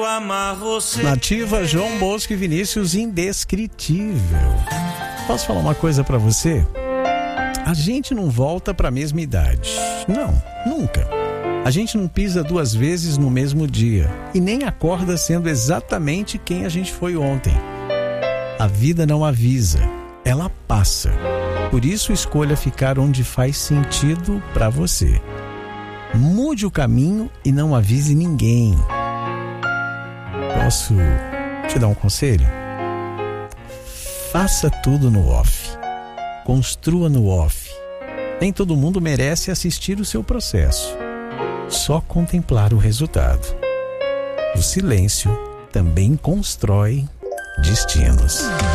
Nativa, João Bosco e Vinícius, Indescritível. Posso falar uma coisa pra você? A gente não volta pra mesma idade. Não, nunca. A gente não pisa 2 vezes no mesmo dia e nem acorda sendo exatamente quem a gente foi ontem. A vida não avisa, ela passa. Por isso, escolha ficar onde faz sentido pra você. Mude o caminho e não avise ninguém. Posso te dar um conselho? Faça tudo no off. Construa no off. Nem todo mundo merece assistir o seu processo. Só contemplar o resultado. O silêncio também constrói destinos.